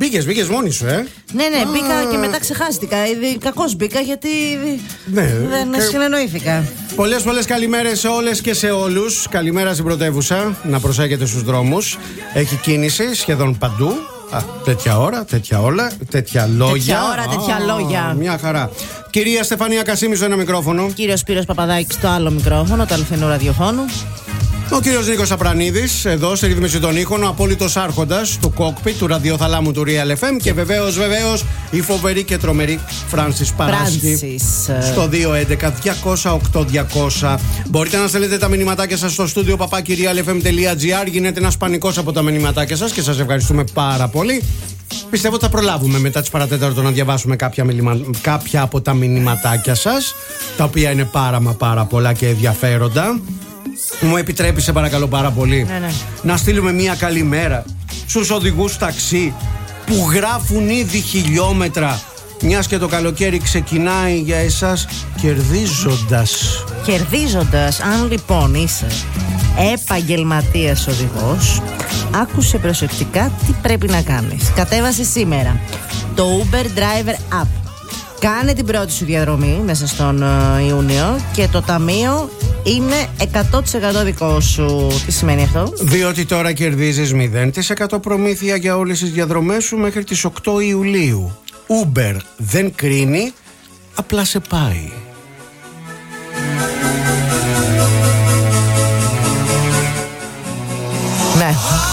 Μπήκες μόνη σου, Ναι, μπήκα και μετά ξεχάστηκα. Κακώς μπήκα γιατί δεν συνεννοήθηκα. Πολλές καλημέρες σε όλες και σε όλους. Καλημέρα στην πρωτεύουσα. Να προσέχετε στους δρόμους. Έχει κίνηση σχεδόν παντού. Τέτοια ώρα, τέτοια όλα, τέτοια λόγια. Τέτοια λόγια. Μια χαρά. Κυρία Στεφανία Κασίμη στο ένα μικρόφωνο. Κύριος Σπύρος Παπαδάκης στο άλλο μικρόφωνο, του αληθινού ραδιοφώνου. Ο κύριος Νίκος Απρανίδης, εδώ στη ρύθμιση των ήχων, ο απόλυτος άρχοντας του κόκπιτ, του ραδιοθαλάμου του Real FM. Και βεβαίως η φοβερή και τρομερή Φράνσις Παράσχη. Στο 211-200-8200. Μπορείτε να στέλνετε τα μηνυματάκια σας στο στούντιο papakirialfm.gr. Γίνεται ένας πανικός από τα μηνυματάκια σας και σας ευχαριστούμε πάρα πολύ. Πιστεύω ότι θα προλάβουμε μετά τις παρατέταρτο να διαβάσουμε κάποια από τα μηνυματάκια σας, τα οποία είναι πάρα πολλά και ενδιαφέροντα. Μου επιτρέπει, σε παρακαλώ πάρα πολύ, να στείλουμε μια καλημέρα στους οδηγούς ταξί που γράφουν ήδη χιλιόμετρα, μιας και το καλοκαίρι ξεκινάει για εσάς κερδίζοντας. Αν λοιπόν είσαι επαγγελματίας οδηγός, άκουσε προσεκτικά τι πρέπει να κάνεις. Κατέβασε σήμερα το Uber Driver App. Κάνε την πρώτη σου διαδρομή μέσα στον Ιούνιο και το ταμείο είναι 100% δικό σου. Τι σημαίνει αυτό? Διότι τώρα κερδίζεις 0% προμήθεια για όλες τις διαδρομές σου μέχρι τις 8 Ιουλίου. Uber δεν κρίνει, απλά σε πάει. Ναι.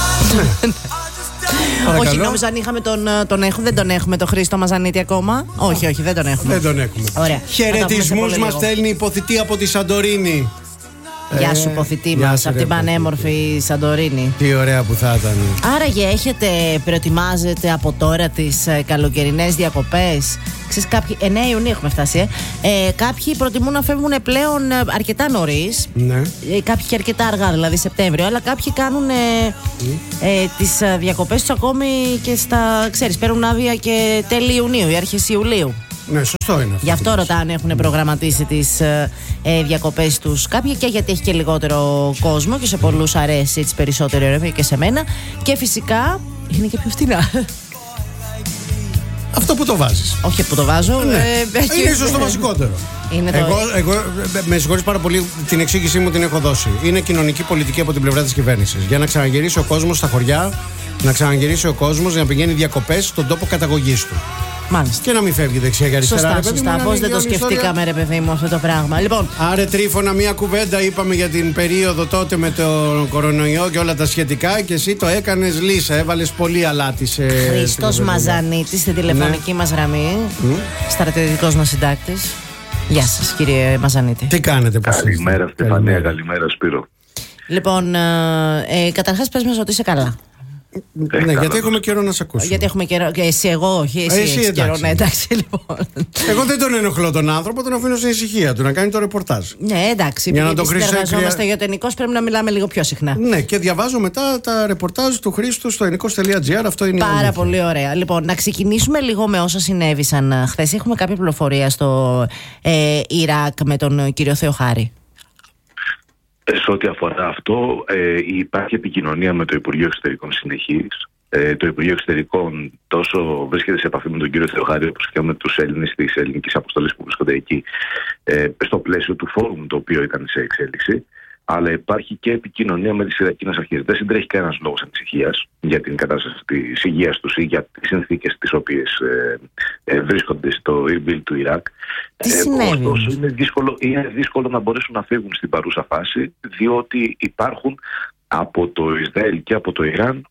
Όχι, νόμιζα αν είχαμε τον έχουμε. Δεν τον έχουμε τον Χρήστο Μαζανίτη ακόμα. Όχι, δεν τον έχουμε. Ωραία. Χαιρετισμούς μας στέλνει η Ποθητή από τη Σαντορίνη. Γεια σου, Ποθητή μας, από την πανέμορφη Σαντορίνη. Τι ωραία που θα ήταν. Άραγε προετοιμάζετε από τώρα τις καλοκαιρινές διακοπές? Ξέρεις, κάποιοι, 9 Ιουνίου έχουμε φτάσει. Κάποιοι προτιμούν να φεύγουν πλέον αρκετά νωρίς. Ναι. Κάποιοι και αρκετά αργά, δηλαδή Σεπτέμβριο. Αλλά κάποιοι κάνουν τις διακοπές τους ακόμη και ξέρεις, παίρνουν άδεια και τέλη Ιουνίου ή αρχές Ιουλίου. Ναι, σωστό είναι αυτό. Γι' αυτό ρωτάνε, έχουν προγραμματίσει τις διακοπές τους κάποιοι, και γιατί έχει και λιγότερο κόσμο και σε πολλούς αρέσει έτσι περισσότερο και σε μένα. Και φυσικά είναι και πιο φτηνά. Αυτό που το βάζεις. Όχι που το βάζω. Ναι. Είναι ίσως το βασικότερο. Εγώ με συγχωρείς πάρα πολύ, την εξήγησή μου την έχω δώσει. Είναι κοινωνική πολιτική από την πλευρά της κυβέρνησης. Για να ξαναγυρίσει ο κόσμος στα χωριά, να ξαναγυρίσει ο κόσμος να πηγαίνει διακοπές στον τόπο καταγωγής του. Μάλιστα. Και να μην φεύγει δεξιά και αριστερά. Σωστά. Πώς δεν το σκεφτήκαμε, ρε παιδί μου, αυτό το πράγμα. Λοιπόν. Άρε Τρίφωνα, μια κουβέντα είπαμε για την περίοδο τότε με τον κορονοϊό και όλα τα σχετικά. Και εσύ το έκανες λύσα, έβαλες πολύ αλάτι σε. Χρήστος Μαζανίτης στην τηλεφωνική μας γραμμή. Στρατιωτικός μας συντάκτης. Γεια σας, κύριε Μαζανίτη. Τι κάνετε, Καλημέρα, Στεφανία, καλημέρα, Σπύρο. Λοιπόν, καταρχάς πες μας ότι είσαι καλά. Ναι, γιατί έχουμε καιρό να σε ακούσουμε. Γιατί έχουμε καιρό. Και εσύ, εγώ, όχι. Εσύ έχεις καιρό. Ναι, εντάξει, λοιπόν. Εγώ δεν τον ενοχλώ τον άνθρωπο, τον αφήνω στην ησυχία του να κάνει το ρεπορτάζ. Ναι, εντάξει. Για να το συνεργαζόμαστε για το Ενικός, πρέπει να μιλάμε λίγο πιο συχνά. Ναι, και διαβάζω μετά τα ρεπορτάζ του Χρήστου στο ενικός.gr. Αυτό είναι πάρα πολύ ωραία. Λοιπόν, να ξεκινήσουμε λίγο με όσα συνέβησαν χθες. Έχουμε κάποια πληροφορία στο Ιράκ με τον κύριο Θεοχάρη? Σε ό,τι αφορά αυτό, υπάρχει επικοινωνία με το Υπουργείο Εξωτερικών συνεχής. Το Υπουργείο Εξωτερικών τόσο βρίσκεται σε επαφή με τον κύριο Θεοχάρη, όπως και με τους Έλληνες της ελληνικής αποστολής που βρίσκονται εκεί, στο πλαίσιο του φόρουμ το οποίο ήταν σε εξέλιξη. Αλλά υπάρχει και επικοινωνία με τις Ιρακινές αρχές. Δεν συντρέχει κανένας λόγος ανησυχίας για την κατάσταση της υγείας τους ή για τις συνθήκες τις οποίες βρίσκονται στο Ιρμπίλ του Ιράκ. Ωστόσο, είναι δύσκολο να μπορέσουν να φύγουν στην παρούσα φάση, διότι υπάρχουν από το Ισραήλ και από το Ιράν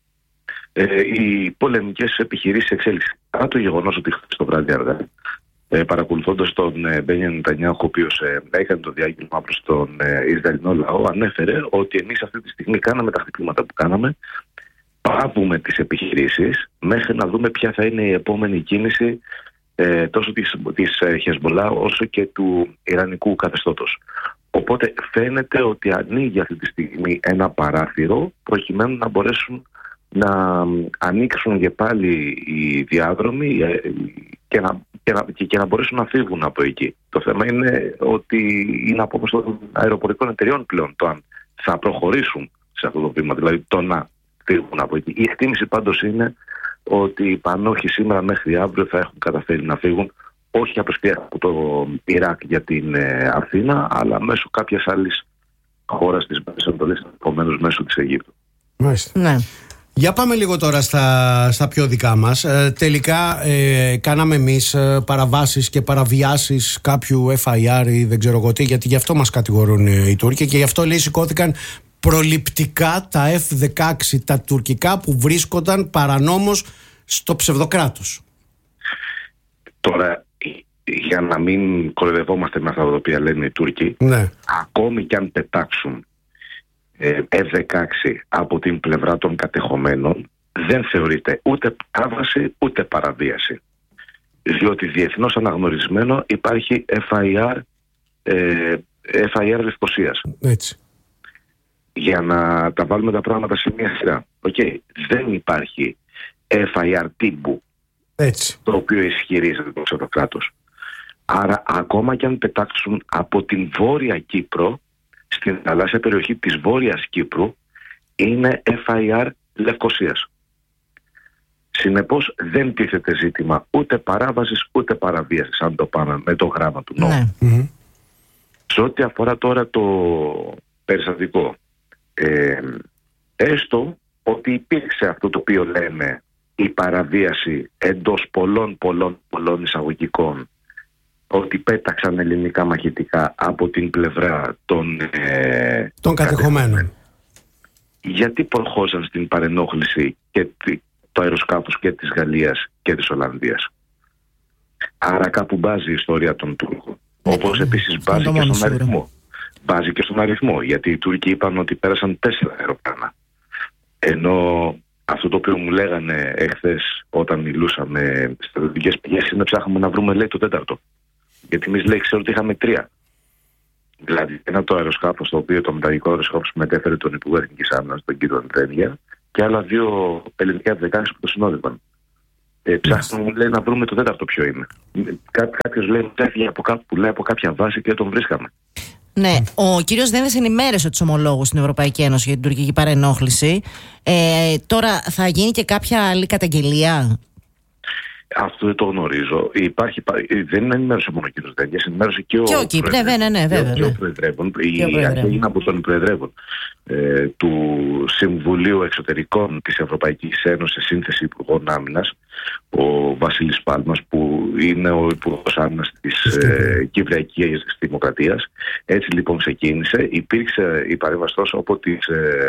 οι πολεμικές επιχειρήσεις εξέλιξη. Παρά το γεγονός ότι χθες το βράδυ αργά, παρακολουθώντας τον Μπένιαμιν Νετανιάχου, ο οποίος έκανε το διάγγελμα προς τον Ισραηλινό λαό, ανέφερε ότι εμείς αυτή τη στιγμή κάναμε τα χτυπήματα που κάναμε, πάβουμε τις επιχειρήσεις μέχρι να δούμε ποια θα είναι η επόμενη κίνηση τόσο της Χεσμολά όσο και του Ιρανικού καθεστώτος. Οπότε φαίνεται ότι ανοίγει αυτή τη στιγμή ένα παράθυρο προκειμένου να μπορέσουν να ανοίξουν και πάλι οι διάδρομοι και να μπορέσουν να φύγουν από εκεί. Το θέμα είναι ότι είναι απόφαση των αεροπορικών εταιριών πλέον το αν θα προχωρήσουν σε αυτό το βήμα, δηλαδή το να φύγουν από εκεί. Η εκτίμηση πάντως είναι ότι οι πανόχοι σήμερα μέχρι αύριο θα έχουν καταφέρει να φύγουν, όχι από το Ιράκ για την Αθήνα, αλλά μέσω κάποιας άλλης χώρας της Μέσης Ανατολής, επομένως μέσω της Αιγύπτου. Μάλιστα. Ναι. Για πάμε λίγο τώρα στα πιο δικά μας. Τελικά κάναμε εμείς παραβάσεις και παραβιάσεις κάποιου FIR ή δεν ξέρω εγώ τι, γιατί γι' αυτό μας κατηγορούν οι Τούρκοι και γι' αυτό λέει σηκώθηκαν προληπτικά τα F-16 τα τουρκικά που βρίσκονταν παρανόμως στο ψευδοκράτος. Τώρα, για να μην κοροϊδευόμαστε με αυτά τα οποία λένε οι Τούρκοι, ναι, ακόμη και αν πετάξουν F-16 από την πλευρά των κατεχομένων, δεν θεωρείται ούτε παράβαση ούτε παραβίαση. Διότι διεθνώς αναγνωρισμένο υπάρχει FIR Λευκωσίας. Έτσι. Για να τα βάλουμε τα πράγματα σε μια σειρά. Δεν υπάρχει FIR τύπου, έτσι, το οποίο ισχυρίζεται το ψευδοκράτος. Άρα ακόμα και αν πετάξουν από την Βόρεια Κύπρο, στην θαλάσσια περιοχή της Βόρειας Κύπρου, είναι FIR Λευκωσίας. Συνεπώς δεν τίθεται ζήτημα ούτε παράβασης ούτε παραβίασης, αν το πάμε με το γράμμα του νόμου. Ναι. Σε ό,τι αφορά τώρα το περιστατικό, έστω ότι υπήρξε αυτό το οποίο λέμε η παραβίαση εντός πολλών εισαγωγικών, ότι πέταξαν ελληνικά μαχητικά από την πλευρά των κατεχομένων. Γιατί προχώρησαν στην παρενόχληση και το αεροσκάφος και της Γαλλίας και της Ολλανδίας? Άρα κάπου μπάζει η ιστορία των Τούρκων. Όπως επίσης μπάζει και στον αριθμό. Μπάζει και στον αριθμό, γιατί οι Τούρκοι είπαν ότι πέρασαν 4 αεροπλάνα. Ενώ αυτό το οποίο μου λέγανε εχθές όταν μιλούσαμε στις στρατιωτικές πηγές είναι ψάχναμε να βρούμε, λέει, το 4ο. Γιατί εμείς, λέει, ξέρω ότι είχαμε 3. Δηλαδή ένα το αεροσκάφος, το οποίο το μεταγικό αεροσκάφος που μετέφερε τον Υπουργό Εθνικής Άμυνας, τον κύριο Δένδια, και άλλα 2 ελληνικά F-16 που το συνόδευαν. Ψάχνουμε, λέει, να βρούμε το 4ο ποιο είναι. Κάποιος λέει ότι έφυγε από κάπου που λέει από κάποια βάση και τον βρίσκαμε. Ναι, ο κύριος Δένδιας ενημέρωσε τους ομολόγους στην Ευρωπαϊκή Ένωση για την τουρκική παρενόχληση. Τώρα θα γίνει και κάποια άλλη καταγγελία? Αυτό δεν το γνωρίζω. Δεν ενημέρωσε μόνο ο κύριος Δένδιας, ενημέρωσε και ο Προεδρεύων. Ναι, βέβαια. Και ο Προεδρεύων. Έγινε από τον Προεδρεύων του Συμβουλίου Εξωτερικών της Ευρωπαϊκής Ένωσης, σύνθεση Υπουργών Άμυνας, ο Βασίλης Πάλμας, που είναι ο Υπουργός Άμυνας της Κυπριακής Δημοκρατίας. Έτσι λοιπόν ξεκίνησε. Υπήρξε η παρέμβαση τόσο από τις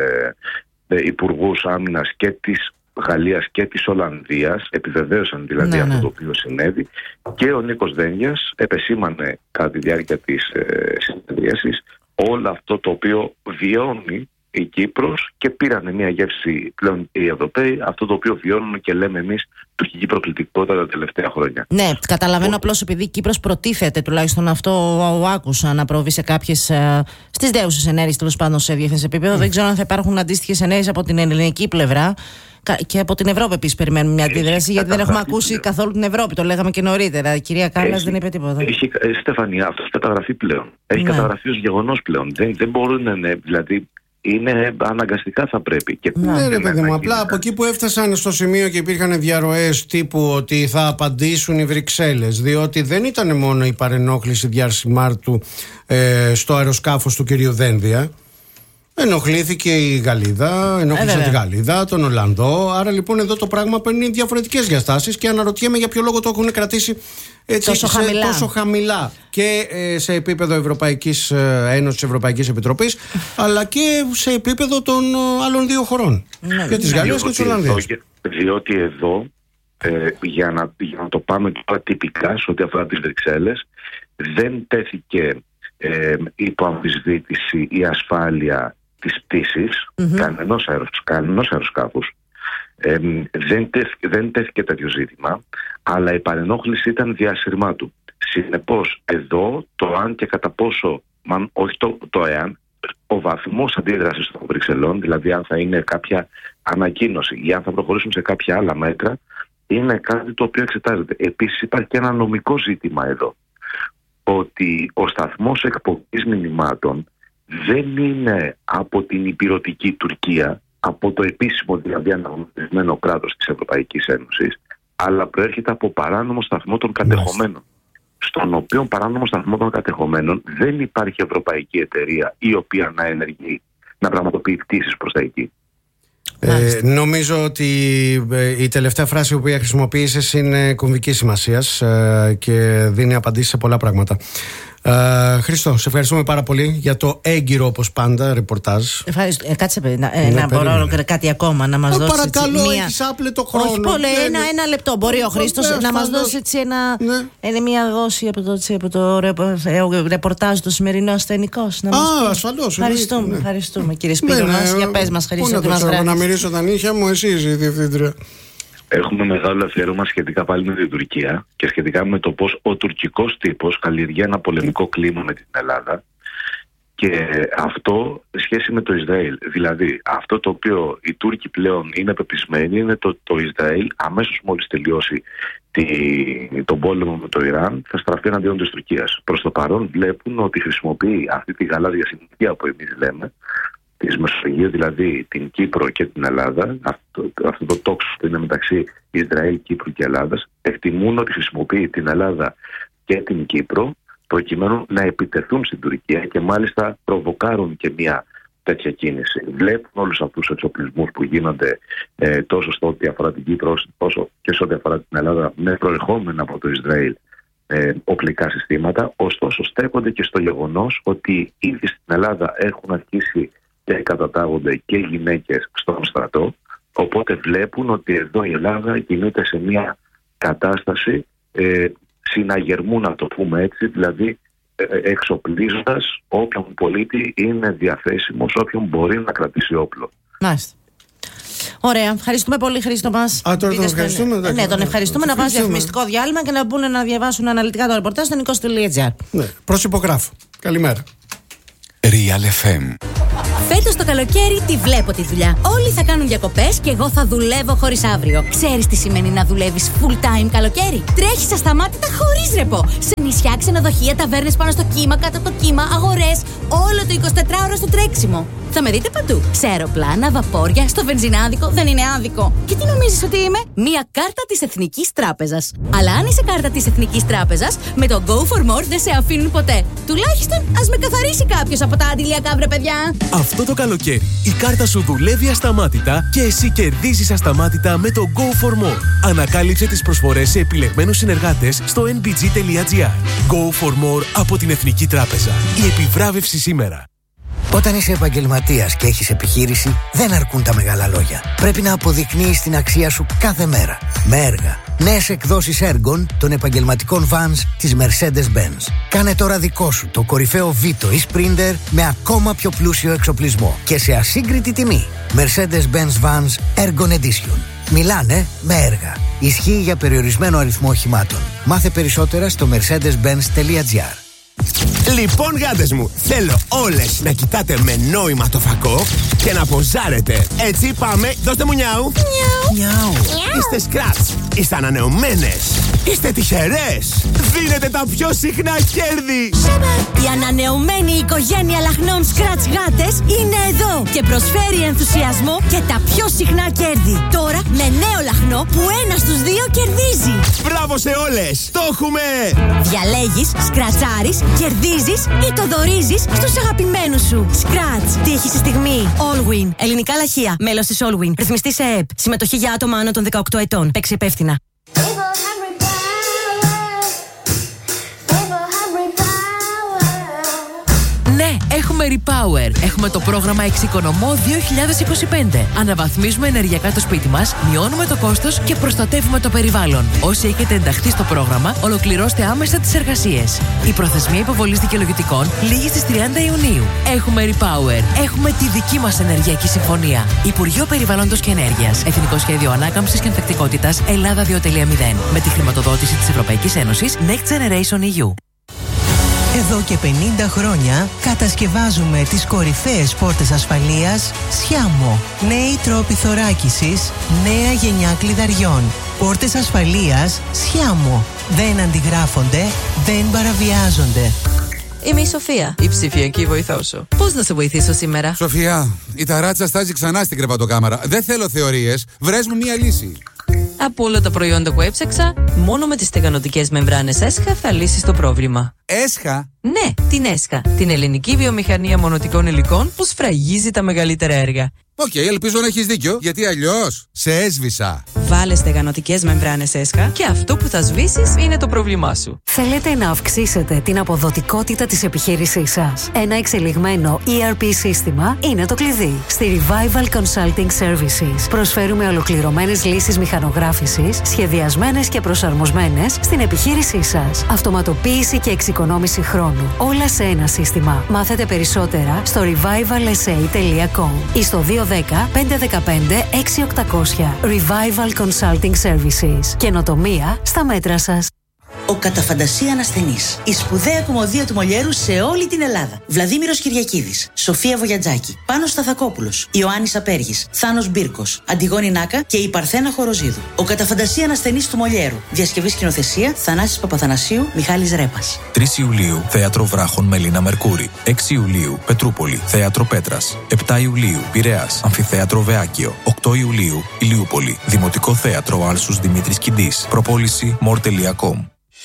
Υπουργούς Άμυνας και της Γαλλίας και της Ολλανδίας, επιβεβαίωσαν δηλαδή αυτό το οποίο συνέβη, και ο Νίκος Δένδιας επεσήμανε κατά τη διάρκεια της συνεδρίασης όλο αυτό το οποίο βιώνει η Κύπρος, και πήρανε μια γεύση πλέον οι Ευρωπαίοι, αυτό το οποίο βιώνουν και λέμε εμείς τουρκική προκλητικότητα τα τελευταία χρόνια. Ναι, καταλαβαίνω απλώς επειδή η Κύπρος προτίθεται, τουλάχιστον αυτό άκουσα, να προβεί σε κάποιες στις δέουσες ενέργειες, τέλος πάντων σε διεθνές επίπεδο. Δεν ξέρω αν θα υπάρχουν αντίστοιχες ενέργειες από την ελληνική πλευρά. Και από την Ευρώπη επίσης περιμένουμε μια αντίδραση, γιατί δεν έχουμε ακούσει καθόλου την Ευρώπη. Το λέγαμε και νωρίτερα. Η κυρία Κάλλας δεν είπε τίποτα. Στέφανη, αυτό έχει καταγραφεί πλέον. Έχει καταγραφεί ως γεγονός πλέον. Δεν μπορούν να. Δηλαδή, είναι αναγκαστικά θα πρέπει. Ναι, ρε παιδί μου, απλά από εκεί που έφτασαν στο σημείο και υπήρχαν διαρροές τύπου ότι θα απαντήσουν οι Βρυξέλλες, διότι δεν ήταν μόνο η παρενόχληση διαρσημάρτου στο αεροσκάφος του κυρίου Δένδια. Ενοχλήθηκε η Γαλλίδα, ενοχλήσε τη Γαλλίδα, τον Ολλανδό. Άρα λοιπόν εδώ το πράγμα παίρνει διαφορετικές διαστάσεις και αναρωτιέμαι για ποιο λόγο το έχουν κρατήσει έτσι, τόσο χαμηλά. Και σε επίπεδο Ευρωπαϊκής Ένωσης, Ευρωπαϊκής Επιτροπής, αλλά και σε επίπεδο των άλλων 2 χωρών. Και της Γαλλίας και της Ολλανδίας. Διότι εδώ, για να το πάμε τώρα τυπικά σε ό,τι αφορά τις Βρυξέλλες, δεν τέθηκε υπό αμφισβήτηση η ασφάλεια της πτήσης κανενός αεροσκάφους. Δεν τέθηκε τέτοιο ζήτημα, αλλά η παρενόχληση ήταν διασυρμάτου. Συνεπώς εδώ το αν και κατά πόσο, όχι το εάν, ο βαθμός αντίδρασης των Βρυξελών, δηλαδή αν θα είναι κάποια ανακοίνωση ή αν θα προχωρήσουν σε κάποια άλλα μέτρα, είναι κάτι το οποίο εξετάζεται. Επίσης υπάρχει και ένα νομικό ζήτημα εδώ, ότι ο σταθμός εκπομπής μηνυμάτων δεν είναι από την υπηρετική Τουρκία, από το επίσημο δηλαδή αναγνωρισμένο κράτος της Ευρωπαϊκής Ένωσης, αλλά προέρχεται από παράνομο σταθμό των κατεχομένων. Στον οποίο παράνομο σταθμό των κατεχομένων δεν υπάρχει ευρωπαϊκή εταιρεία η οποία να ενεργεί, να πραγματοποιεί πτήσεις προς τα εκεί. Νομίζω ότι η τελευταία φράση που χρησιμοποίησες είναι κομβικής σημασίας και δίνει απαντήσεις σε πολλά πράγματα. Χρήστο, σε ευχαριστούμε πάρα πολύ για το έγκυρο, όπως πάντα, ρεπορτάζ. Ευχαριστώ. Κάτσε, να μπορώ κάτι ακόμα να μας δώσει. Παρακαλώ, έχεις άπλετο χρόνο. Όχι πολύ, ένα λεπτό. Μπορεί ο Χρήστος να μας δώσει έτσι μια δόση από το ρεπορτάζ του σημερινό ασθενικός. Ασφαλώς. Ευχαριστούμε, κύριε Σπύρο μας. Για πες μας, Χρήστο, τι μας γράφεις. Να μυρίσω τα νύχια μου, εσείς η διευθύντρια. Έχουμε μεγάλο αφιέρωμα σχετικά πάλι με την Τουρκία και σχετικά με το πώς ο τουρκικός τύπος καλλιεργεί ένα πολεμικό κλίμα με την Ελλάδα, και αυτό σε σχέση με το Ισραήλ. Δηλαδή, αυτό το οποίο οι Τούρκοι πλέον είναι πεπισμένοι είναι το Ισραήλ αμέσως μόλις τελειώσει τον πόλεμο με το Ιράν θα στραφεί εναντίον της Τουρκίας. Προς το παρόν βλέπουν ότι χρησιμοποιεί αυτή τη γαλάζια συμμαχία που εμείς λέμε, της Μεσογείου, δηλαδή την Κύπρο και την Ελλάδα, αυτό το τόξο που είναι μεταξύ Ισραήλ, Κύπρου και Ελλάδας, εκτιμούν ότι χρησιμοποιεί την Ελλάδα και την Κύπρο προκειμένου να επιτεθούν στην Τουρκία και μάλιστα προβοκάρουν και μια τέτοια κίνηση. Βλέπουν όλους αυτούς τους εξοπλισμούς που γίνονται τόσο στο ό,τι αφορά την Κύπρο όσο και σε ό,τι αφορά την Ελλάδα με προερχόμενα από το Ισραήλ οπλικά συστήματα, ωστόσο στέκονται και στο γεγονός ότι ήδη στην Ελλάδα έχουν αρχίσει και κατατάγονται και γυναίκες στον στρατό, οπότε βλέπουν ότι εδώ η Ελλάδα κινείται σε μια κατάσταση συναγερμού, να το πούμε έτσι, δηλαδή εξοπλίζοντας όποιον πολίτη είναι διαθέσιμος, όποιον μπορεί να κρατήσει όπλο. Μάλιστα. Ωραία, ευχαριστούμε πολύ, Χρήστο μας. Τώρα τον ευχαριστούμε. Ναι, τον ευχαριστούμε. Να πας διαφημιστικό διάλειμμα και να μπουν να διαβάσουν αναλυτικά το ρεπορτάζ στο nikos.gr. Ναι, προσυπογράφω. Καλημέρα. Real FM. Φέτος το καλοκαίρι τη βλέπω τη δουλειά. Όλοι θα κάνουν διακοπές και εγώ θα δουλεύω χωρίς αύριο. Ξέρεις τι σημαίνει να δουλεύεις full time καλοκαίρι? Τρέχεις ασταμάτητα χωρίς ρεπό. Σε νησιά, ξενοδοχεία, ταβέρνες πάνω στο κύμα, κάτω από το κύμα, αγορές. Όλο το 24ωρο στο τρέξιμο. Θα με δείτε παντού. Σε αεροπλάνα, βαπόρια, στο βενζινάδικο. Δεν είναι άδικο. Και τι νομίζεις ότι είμαι? Μία κάρτα της Εθνικής Τράπεζας. Αλλά αν είσαι κάρτα της Εθνικής Τράπεζας, με το Go for More δεν σε αφήνουν ποτέ. Τουλάχιστον ας με καθαρίσει κάποιος από τα αντιλιακά, βρε παιδιά. Αυτό το καλοκαίρι η κάρτα σου δουλεύει ασταμάτητα και εσύ κερδίζεις ασταμάτητα με το Go for More. Ανακάλυψε τις προσφορές σε επιλεγμένους συνεργάτες στο nbg.gr. Go for More από την Εθνική Τράπεζα. Η επιβράβευση σήμερα. Όταν είσαι επαγγελματίας και έχεις επιχείρηση, δεν αρκούν τα μεγάλα λόγια. Πρέπει να αποδεικνύεις την αξία σου κάθε μέρα. Με έργα. Νέες εκδόσεις έργων των επαγγελματικών vans της Mercedes-Benz. Κάνε τώρα δικό σου το κορυφαίο Vito ή Sprinter με ακόμα πιο πλούσιο εξοπλισμό και σε ασύγκριτη τιμή. Mercedes-Benz Vans Ergon Edition. Μιλάνε με έργα. Ισχύει για περιορισμένο αριθμό οχημάτων. Μάθε περισσότερα στο mercedes-benz.gr. Λοιπόν, γάτες μου, θέλω όλες να κοιτάτε με νόημα το φακό και να ποζάρετε. Έτσι, πάμε, δώστε μου νιάου. Νιάου. Είστε σκράτς, είστε ανανεωμένες, είστε τυχερές. Δίνετε τα πιο συχνά κέρδη. Η ανανεωμένη οικογένεια λαχνών Scratch γάτες είναι εδώ και προσφέρει ενθουσιασμό και τα πιο συχνά κέρδη. Τώρα με νέο λαχνό που 1 στους 2 κερδίζει. Μπράβο σε όλες, το έχουμε. Διαλέγεις, σκρατσάρεις, κερδίζεις ή το δωρίζεις στους αγαπημένους σου. Scratch. Τύχη στη στιγμή. Allwin. Ελληνικά λαχεία. Μέλος της Allwin. Ρυθμιστή σε ΕΕΠ. Συμμετοχή για άτομα άνω των 18 ετών. Παίξει υπεύθυνα. Ναι, έχουμε Repower. Έχουμε το πρόγραμμα Εξοικονομώ 2025. Αναβαθμίζουμε ενεργειακά το σπίτι μας, μειώνουμε το κόστος και προστατεύουμε το περιβάλλον. Όσοι έχετε ενταχθεί στο πρόγραμμα, ολοκληρώστε άμεσα τις εργασίες. Η προθεσμία υποβολής δικαιολογητικών λήγει στις 30 Ιουνίου. Έχουμε Repower. Έχουμε τη δική μας ενεργειακή συμφωνία. Υπουργείο Περιβάλλοντος και Ενέργειας. Εθνικό Σχέδιο Ανάκαμψης και Ανθεκτικότητας Ελλάδα 2.0. Με τη χρηματοδότηση της Ευρωπαϊκής Ένωσης Next Generation EU. Εδώ και 50 χρόνια κατασκευάζουμε τις κορυφαίες πόρτες ασφαλείας Sciamo. Νέοι τρόποι θωράκισης, νέα γενιά κλειδαριών. Πόρτες ασφαλείας Sciamo. Δεν αντιγράφονται, δεν παραβιάζονται. είμαι η Σοφία, η ψηφιακή βοηθό σου. Πώς να σε βοηθήσω σήμερα? Σοφία, η ταράτσα στάζει ξανά στην κρεβατοκάμαρα. Δεν θέλω θεωρίες. Βρες μου μία λύση. Από όλα τα προϊόντα που έψαξα, μόνο με τις στεγανοτικές μεμβράνες ΕΣΧΑ θα λύσεις το πρόβλημα. ΕΣΧΑ? Ναι, την ΕΣΧΑ, την ελληνική βιομηχανία μονοτικών υλικών που σφραγίζει τα μεγαλύτερα έργα. Οκ, ελπίζω να έχεις δίκιο, γιατί αλλιώς σε έσβησα. Βάλε στεγανοτικές μεμβράνες ΕΣΧΑ και αυτό που θα σβήσεις είναι το πρόβλημά σου. Θέλετε να αυξήσετε την αποδοτικότητα της επιχείρησής σας? Ένα εξελιγμένο ERP σύστημα είναι το κλειδί. Στη Revival Consulting Services προσφέρουμε ολοκληρωμένες λύσεις μηχανογράφησης, σχεδιασμένες και προσαρμοσμένες στην επιχείρησή σας. Αυτοματοποίηση και εξοικονόμηση χρόνου. Όλα σε ένα σύστημα. Μάθετε περισσότερα στο revivalsa.com ή στο 210-515-6800. Revival Consulting Services. Καινοτομία στα μέτρα σας. Ο Καταφαντασία Ανασθενής. Η σπουδαία κομμωδία του Μολιέρου σε όλη την Ελλάδα. Βλαδίμηρος Κυριακίδης, Σοφία Βογιατζάκη, Πάνος Σταθακόπουλος, Ιωάννης Απέργης, Θάνος Μπίρκος, Αντιγόνη Νάκα και η Παρθένα Χοροζίδου. Ο Καταφαντασία Ανασθενής του Μολιέρου. Διασκευή σκηνοθεσία Θανάσης Παπαθανασίου, Μιχάλης Ρέπας. 3 Ιουλίου Θέατρο Βράχων Μελίνα Μερκούρη. 6 Ιουλίου Πετρούπολη Θέατρο Πέτρας. 7 Ιουλίου Πειραιάς Αμφιθέατρο Βεάκιο. 8 Ιουλίου Ηλιούπολη Δημοτικό Θέατρο Άλσους Δημήτρης Κιντής. Προπόληση more.com.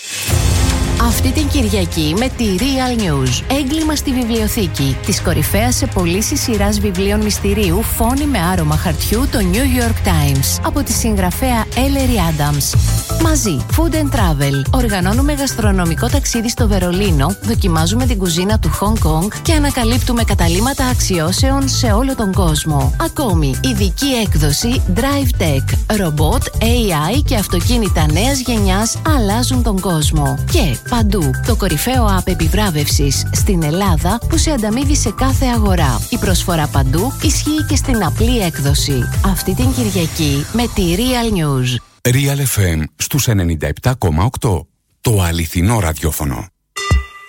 Αυτή την Κυριακή με τη Real News. Έγκλημα στη βιβλιοθήκη. Της κορυφαίας σε πωλήσεις σειράς βιβλίων μυστηρίου Φόνοι με άρωμα χαρτιού, το New York Times. Από τη συγγραφέα Ellery Adams. Μαζί, Food and Travel. Οργανώνουμε γαστρονομικό ταξίδι στο Βερολίνο, δοκιμάζουμε την κουζίνα του Hong Kong και ανακαλύπτουμε καταλύματα αξιώσεων σε όλο τον κόσμο. Ακόμη, ειδική έκδοση Drive Tech. Ρομπότ, AI και αυτοκίνητα νέας γενιάς αλλάζουν τον κόσμο. Και παντού, το κορυφαίο app επιβράβευσης στην Ελλάδα που σε ανταμείβει σε κάθε αγορά. Η προσφορά παντού ισχύει και στην απλή έκδοση. Αυτή την Κυριακή με τη Real News. Real FM στους 97,8. Το αληθινό ραδιόφωνο.